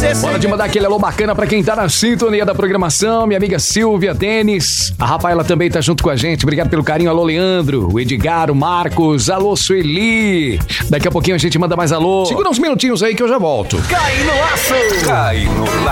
Bora de mandar aquele alô bacana pra quem tá na sintonia da programação, minha amiga Silvia Denis. A Rafaela também tá junto com a gente, obrigado pelo carinho. Alô Leandro, o Edgar, o Marcos, alô Sueli. Daqui a pouquinho a gente manda mais alô. Segura uns minutinhos aí que eu já volto. Cai no laço! Cai no laço!